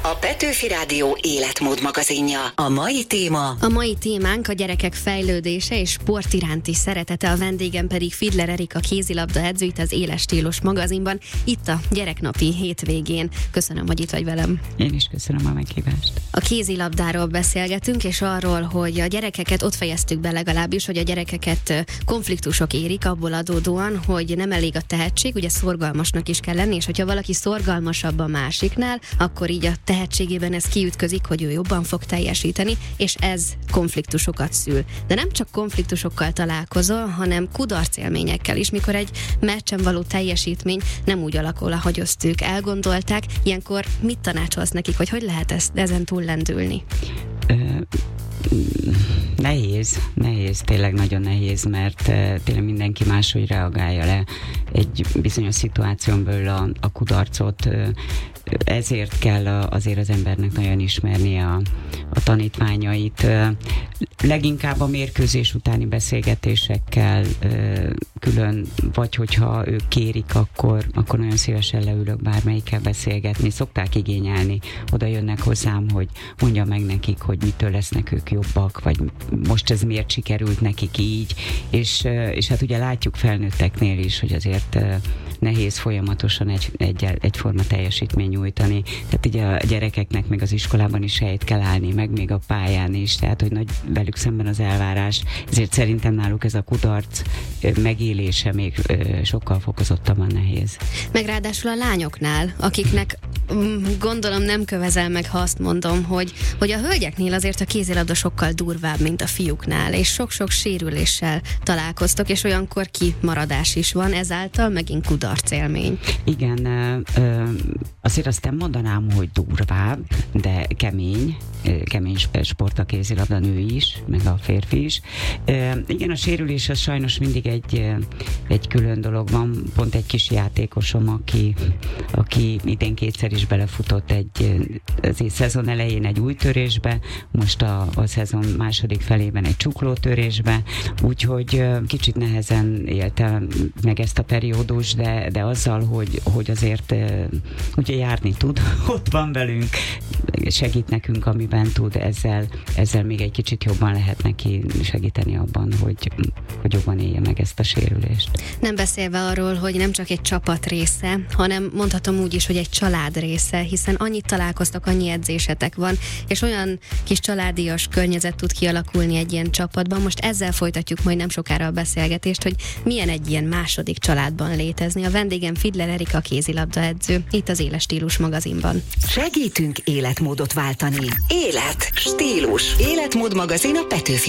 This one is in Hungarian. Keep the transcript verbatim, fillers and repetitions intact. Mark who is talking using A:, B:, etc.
A: a Petőfi Rádió életmód magazinja. A mai téma...
B: A mai témánk a gyerekek fejlődése és sport iránti szeretete, a vendégem pedig Fidler Erika kézilabda edző itt az Éles Stílus magazinban, itt a gyereknapi hétvégén. Köszönöm, hogy itt vagy velem.
C: Én is köszönöm a meghívást.
B: A kézilabdáról beszélgetünk, és arról, hogy a gyerekeket ott fejeztük be legalábbis, hogy a gyerekeket konfliktusok érik abból adódóan, hogy nem elég a tehetség, ugye szorgalmasnak is kell lenni, és hogyha valaki szorgalmasabb a másiknál, akkor így a tehetségében ez kiütközik, hogy ő jobban fog teljesíteni, és ez konfliktusokat szül. De nem csak konfliktusokkal találkozol, hanem kudarcélményekkel is, mikor egy meccsen való teljesítmény nem úgy alakul, ahogy azt ők elgondolták. Ilyenkor mit tanácsolsz nekik, hogy hogy lehet ezt ezen túl lendülni?
C: Nehéz, nehéz, tényleg nagyon nehéz, mert tényleg mindenki máshogy reagálja le egy bizonyos szituáción belül a, a kudarcot. Ezért kell azért az embernek nagyon ismerni a, a tanítványait. Leginkább a mérkőzés utáni beszélgetésekkel külön, vagy hogyha ők kérik, akkor, akkor nagyon szívesen leülök bármelyikkel beszélgetni. Szokták igényelni, oda jönnek hozzám, hogy mondja meg nekik, hogy mitől lesznek ők jobbak, vagy most ez miért sikerült nekik így, és, és hát ugye látjuk felnőtteknél is, hogy azért nehéz folyamatosan egy, egy, egyforma teljesítmény nyújtani. Tehát ugye a gyerekeknek még az iskolában is helyt kell állni, meg még a pályán is, tehát hogy nagy velük szemben az elvárás. Ezért szerintem náluk ez a kudarc megélése még sokkal fokozottabban nehéz.
B: Meg ráadásul a lányoknál, akiknek gondolom nem kövezel meg, ha azt mondom, hogy, hogy a hölgyeknél azért a kézilabda sokkal durvább, mint a fiúknál, és sok-sok sérüléssel találkoztok, és olyankor kimaradás is van, ezáltal megint kudarcélmény.
C: Igen, azért azt nem mondanám, hogy durvább, de kemény, kemény sport a kézilabda, nő is, meg a férfi is. Igen, a sérülés az sajnos mindig egy, egy külön dolog van. Pont egy kis játékosom, aki, aki idén kétszer is belefutott egy azért szezon elején egy új törésbe, most a, a szezon második felében egy csuklótörésbe, úgyhogy kicsit nehezen éltem meg ezt a periódus, de, de azzal, hogy, hogy azért ugye járni tud, ott van velünk, segít nekünk, amiben tud, ezzel, ezzel még egy kicsit jobban lehet neki segíteni abban, hogy, hogy jobban élje meg ezt a sérülést.
B: Nem beszélve arról, hogy nem csak egy csapat része, hanem mondhatom úgy is, hogy egy család része, hiszen annyit találkoztak, annyi edzésetek van, és olyan kis családias környezet tud kialakulni egy ilyen csapatban. Most ezzel folytatjuk majd nem sokára a beszélgetést, hogy milyen egy ilyen második családban létezni. A vendégem Fidler Erika kézilabda edző, itt az Éles Stílus magazinban.
A: Segítünk életmódot váltani. Élet, stílus, életmód magazin a Petőfi